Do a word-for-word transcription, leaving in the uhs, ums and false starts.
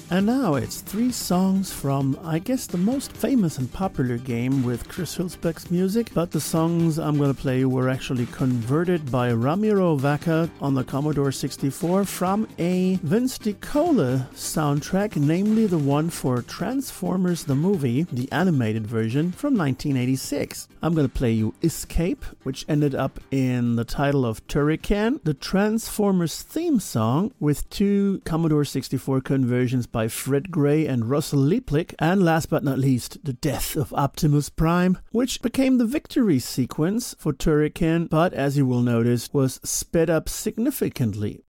And now it's three songs from, I guess, the most famous and popular game with Chris Hülsbeck's music, but the songs I'm going to play were actually converted by Ramiro Vaca on the Commodore sixty-four from a Vince DiCola soundtrack, namely the one for Transformers the movie, the animated version from nineteen eighty-six. I'm going to play you Escape, which ended up in the title of Turrican, the Transformers theme song with two Commodore sixty-four conversions by by Fred Gray and Russell Lieblich, and last but not least, the death of Optimus Prime, which became the victory sequence for Turrican, but as you will notice, was sped up significantly